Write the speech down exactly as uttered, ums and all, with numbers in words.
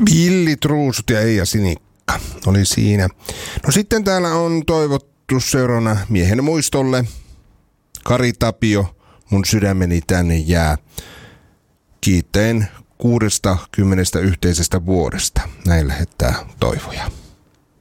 Villit ruusut ja Eija Sinikka oli siinä. No sitten täällä on toivottu seuraavana miehen muistolle. Kari Tapio, mun sydämeni tänne jää. Kiittäen kuudesta kymmenestä yhteisestä vuodesta. Näin lähettää toivoja.